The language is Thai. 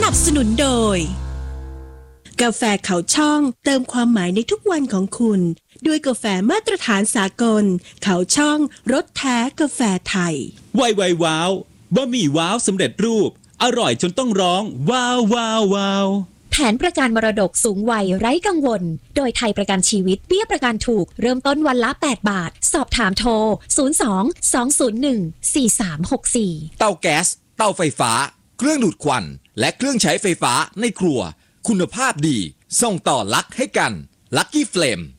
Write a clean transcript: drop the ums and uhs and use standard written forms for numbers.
นับสนุนโดยกาแฟเขาช่องเติมความหมายในทุกวันของคุณด้วยกาแฟมาตรฐานสากลเขาช่องรสแท้กาแฟไทยไวว้าวบะหมี่ว้าวสำเร็จรูปอร่อยจนต้องร้องว้าวว้าวว้าวแผนประกันมรดกสูงวัยไร้กังวลโดยไทยประกันชีวิตเบี้ยประกันถูกเริ่มต้นวันละ8 บาทสอบถามโทร02-201-4364 เตาแก๊สเตาไฟฟ้าเครื่องดูดควันและเครื่องใช้ไฟฟ้าในครัวคุณภาพดีส่งต่อลักให้กันลัคกี้เฟลม